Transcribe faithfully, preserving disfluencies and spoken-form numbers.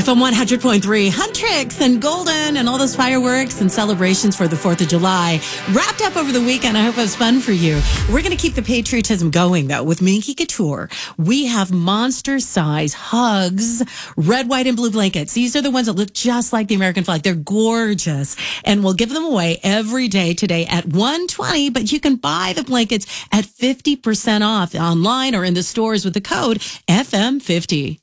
F M one hundred point three, Huntrix and Golden and all those fireworks and celebrations for the fourth of July wrapped up over the weekend. I hope it was fun for you. We're going to keep the patriotism going, though, with Minky Couture. We have monster-size hugs, red, white, and blue blankets. These are the ones that look just like the American flag. They're gorgeous. And we'll give them away every day today at one twenty, but you can buy the blankets at fifty percent off online or in the stores with the code F M fifty.